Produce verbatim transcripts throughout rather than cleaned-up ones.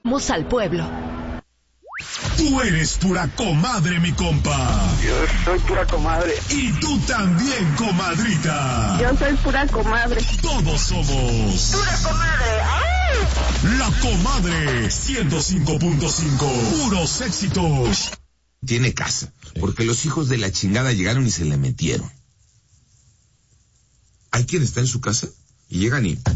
Vamos al pueblo. Tú eres pura comadre, mi compa. Yo soy pura comadre. Y tú también, comadrita. Yo soy pura comadre. Todos somos pura comadre. ¡Ay! La Comadre ciento cinco punto cinco. Puros éxitos. Tiene casa, porque los hijos de la chingada llegaron y se le metieron. Hay quien está en su casa y llegan y...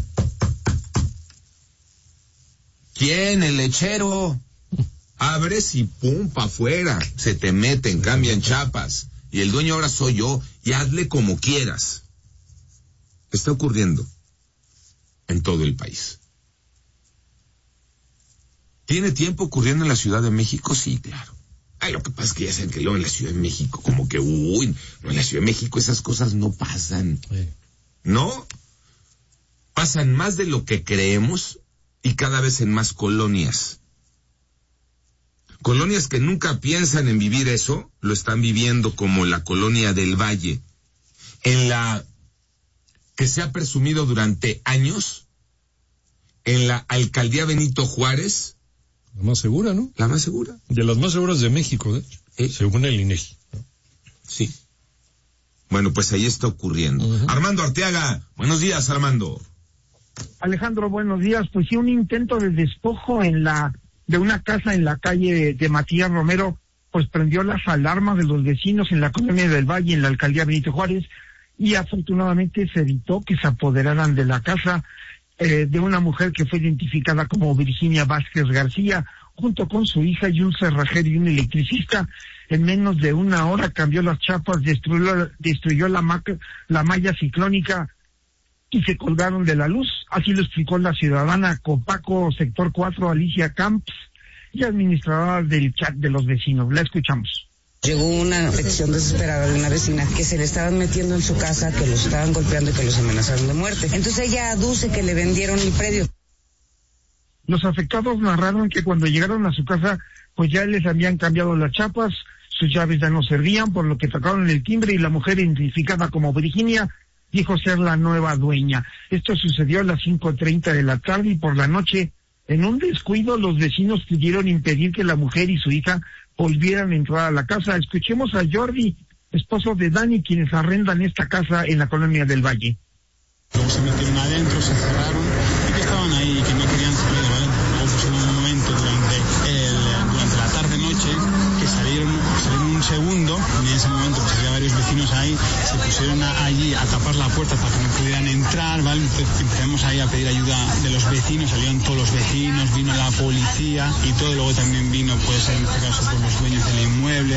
¿Quién? El lechero. Abres y pum, pa' afuera. Se te meten, cambian chapas. Y el dueño ahora soy yo. Y hazle como quieras. Está ocurriendo en todo el país. ¿Tiene tiempo ocurriendo en la Ciudad de México? Sí, claro. Ay, lo que pasa es que ya saben que luego en la Ciudad de México, como que, uy, no, en la Ciudad de México esas cosas no pasan. Sí. ¿No? Pasan más de lo que creemos y cada vez en más colonias. Colonias que nunca piensan en vivir eso, lo están viviendo, como la colonia del Valle, en la que se ha presumido durante años, en la alcaldía Benito Juárez. La más segura, ¿no? La más segura. De las más seguras de México, de hecho, ¿Eh? según el INEGI. ¿no? Sí. Bueno, pues ahí está ocurriendo. Uh-huh. Armando Arteaga, buenos días, Armando. Alejandro, buenos días. Pues sí, un intento de despojo en la de una casa en la calle de Matías Romero, pues prendió las alarmas de los vecinos en la colonia del Valle, en la alcaldía Benito Juárez, y afortunadamente se evitó que se apoderaran de la casa eh, de una mujer que fue identificada como Virginia Vázquez García, junto con su hija y un cerrajero y un electricista. En menos de una hora cambió las chapas, destruyó, destruyó la, ma- la malla ciclónica y se colgaron de la luz. Así lo explicó la ciudadana Copaco Sector cuatro, Alicia Camps, y administradora del chat de los vecinos. La escuchamos. Llegó una petición desesperada de una vecina que se le estaban metiendo en su casa, que los estaban golpeando y que los amenazaron de muerte. Entonces ella aduce que le vendieron el predio. Los afectados narraron que cuando llegaron a su casa, pues ya les habían cambiado las chapas, sus llaves ya no servían, por lo que tocaron el timbre y la mujer identificada como Virginia dijo ser la nueva dueña. Esto sucedió a las cinco treinta de la tarde y por la noche, en un descuido, los vecinos pudieron impedir que la mujer y su hija volvieran a entrar a la casa. Escuchemos a Jordi, esposo de Dani, quienes arrendan esta casa en la colonia del Valle. Luego se metieron adentro, se cerraron y que estaban ahí y que no querían salir, ¿vale? Luego pues en un momento durante, el, durante la tarde-noche que salieron, salieron un segundo y en ese momento pues había varios vecinos ahí, se pusieron a, allí a tapar la puerta para que no pudieran entrar, ¿vale? Entonces empezamos ahí a pedir ayuda de los vecinos, salieron todos los vecinos, vino la policía y todo, luego también vino pues en este caso por los dueños del inmueble.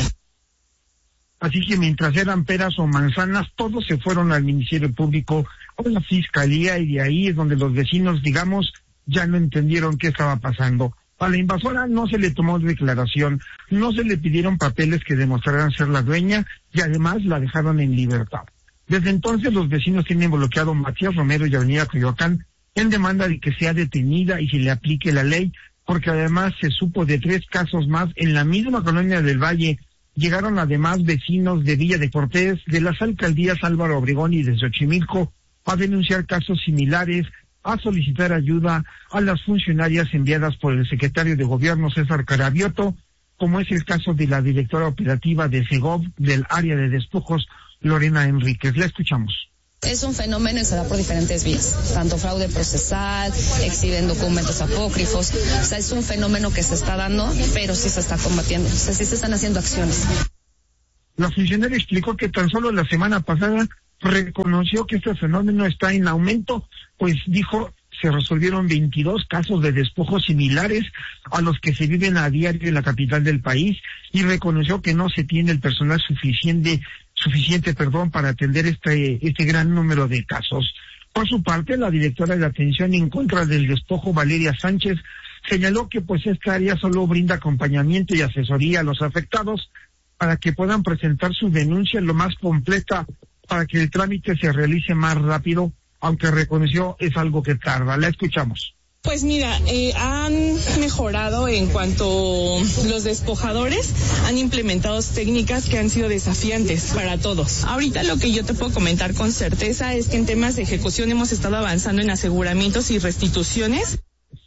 Así que mientras eran peras o manzanas, todos se fueron al Ministerio Público o la Fiscalía, y de ahí es donde los vecinos, digamos, ya no entendieron qué estaba pasando. A la invasora no se le tomó declaración, no se le pidieron papeles que demostraran ser la dueña y además la dejaron en libertad. Desde entonces los vecinos tienen bloqueado Matías Romero y Avenida Coyoacán en demanda de que sea detenida y se le aplique la ley, porque además se supo de tres casos más en la misma colonia del Valle. Llegaron además vecinos de Villa de Cortés, de las alcaldías Álvaro Obregón y de Xochimilco, a denunciar casos similares, a solicitar ayuda a las funcionarias enviadas por el secretario de Gobierno César Carabioto, como es el caso de la directora operativa de Segov del área de despojos, Lorena Enríquez. La escuchamos. Es un fenómeno y se da por diferentes vías, tanto fraude procesal, exhiben documentos apócrifos, o sea, es un fenómeno que se está dando, pero sí se está combatiendo, o sea, sí se están haciendo acciones. La funcionaria explicó que tan solo la semana pasada reconoció que este fenómeno está en aumento, pues dijo, se resolvieron veintidós casos de despojos similares a los que se viven a diario en la capital del país, y reconoció que no se tiene el personal suficiente suficiente, perdón, para atender este este gran número de casos. Por su parte, la directora de atención en contra del despojo, Valeria Sánchez, señaló que pues esta área solo brinda acompañamiento y asesoría a los afectados para que puedan presentar su denuncia lo más completa para que el trámite se realice más rápido, aunque reconoció es algo que tarda. La escuchamos. Pues mira, eh, han mejorado en cuanto los despojadores han implementado técnicas que han sido desafiantes para todos. Ahorita lo que yo te puedo comentar con certeza es que en temas de ejecución hemos estado avanzando en aseguramientos y restituciones.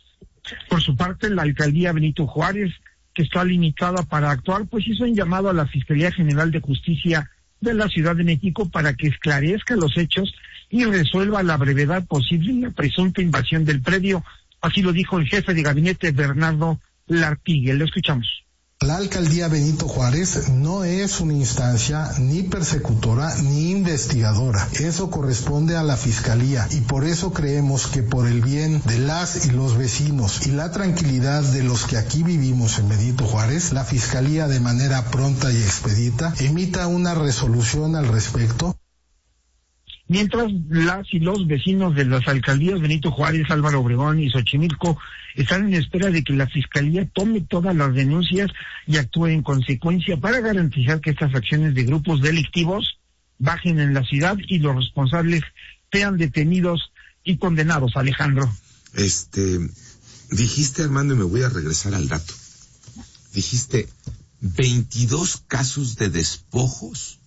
Por su parte, la alcaldía Benito Juárez, que está limitada para actuar, pues hizo un llamado a la Fiscalía General de Justicia de la Ciudad de México para que esclarezca los hechos y resuelva a la brevedad posible la presunta invasión del predio. Así lo dijo el jefe de gabinete, Bernardo Lartigue. Lo escuchamos. La alcaldía Benito Juárez no es una instancia ni persecutora ni investigadora. Eso corresponde a la fiscalía y por eso creemos que por el bien de las y los vecinos y la tranquilidad de los que aquí vivimos en Benito Juárez, la fiscalía de manera pronta y expedita emita una resolución al respecto. Mientras las y los vecinos de las alcaldías Benito Juárez, Álvaro Obregón y Xochimilco están en espera de que la Fiscalía tome todas las denuncias y actúe en consecuencia para garantizar que estas acciones de grupos delictivos bajen en la ciudad y los responsables sean detenidos y condenados. Alejandro. Este, dijiste, Armando, y me voy a regresar al dato. Dijiste veintidós casos de despojos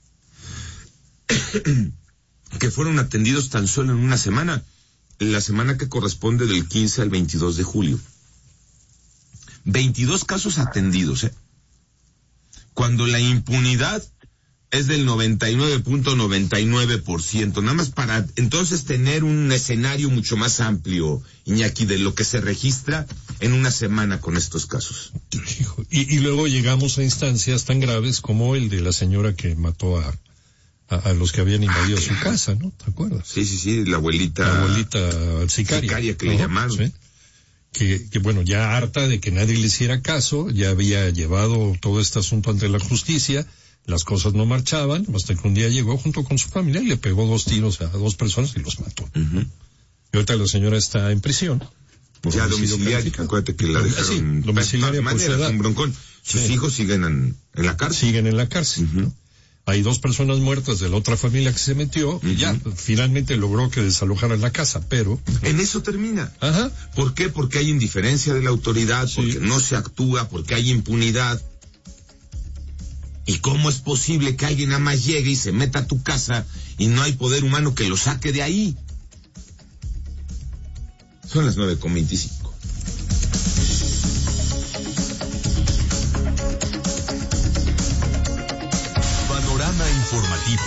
que fueron atendidos tan solo en una semana, la semana que corresponde del quince al veintidós de julio. veintidós casos atendidos, ¿eh? Cuando la impunidad es del noventa y nueve punto noventa y nueve por ciento, nada más para entonces tener un escenario mucho más amplio, Iñaki, de lo que se registra en una semana con estos casos. Y, y luego llegamos a instancias tan graves como el de la señora que mató a A, a los que habían invadido ah, su casa, ¿no? ¿Te acuerdas? Sí, sí, sí, la abuelita... La abuelita sicaria. Sicaria que ¿no? le llamaron. Sí. Que, que, bueno, ya harta de que nadie le hiciera caso, ya había llevado todo este asunto ante la justicia, las cosas no marchaban, hasta que un día llegó junto con su familia y le pegó dos tiros a dos personas y los mató. Uh-huh. Y ahorita la señora está en prisión. Ya domiciliaria, acuérdate que la dejaron... Sí, domiciliaria por su edad. Un broncón. Sus sí. hijos siguen en, en la cárcel. Siguen en la cárcel, uh-huh. ¿no? Hay dos personas muertas de la otra familia que se metió y uh-huh. ya finalmente logró que desalojaran la casa, pero... En eso termina. Ajá. ¿Por qué? Porque hay indiferencia de la autoridad, sí. porque no se actúa, porque hay impunidad. ¿Y cómo es posible que alguien nada más llegue y se meta a tu casa y no hay poder humano que lo saque de ahí? Son las nueve con veinticinco. Informativo.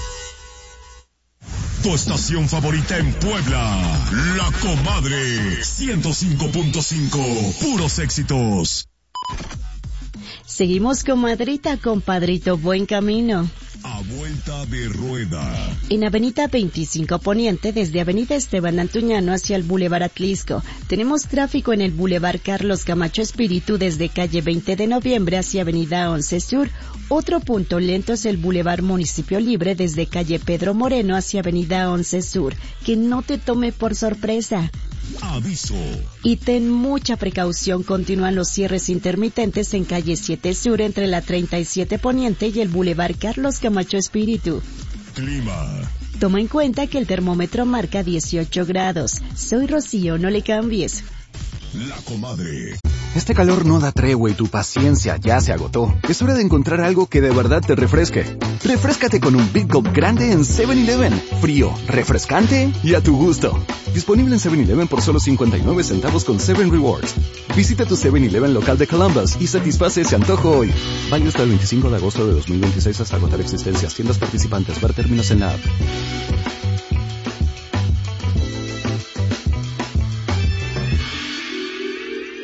Tu estación favorita en Puebla, La Comadre, ciento cinco punto cinco, puros éxitos. Seguimos, comadrita, compadrito, buen camino. A vuelta de rueda. En Avenida veinticinco Poniente, desde Avenida Esteban Antuñano hacia el Boulevard Atlisco. Tenemos tráfico en el Boulevard Carlos Camacho Espíritu desde calle veinte de noviembre hacia Avenida once Sur. Otro punto lento es el Boulevard Municipio Libre desde calle Pedro Moreno hacia Avenida once Sur. Que no te tome por sorpresa. Aviso. Y ten mucha precaución, continúan los cierres intermitentes en calle siete Sur entre la treinta y siete Poniente y el Boulevard Carlos Camacho Espíritu. Clima. Toma en cuenta que el termómetro marca dieciocho grados. Soy Rocío, no le cambies. La Comadre. Este calor no da tregua y tu paciencia ya se agotó. Es hora de encontrar algo que de verdad te refresque. Refréscate con un Big Gulp grande en seven eleven. Frío, refrescante y a tu gusto. Disponible en seven eleven por solo cincuenta y nueve centavos con seven Rewards. Visita tu seven eleven local de Columbus y satisface ese antojo hoy. Válido hasta el veinticinco de agosto de dos mil veintiséis hasta agotar existencias. Tiendas participantes. Ver términos en la app.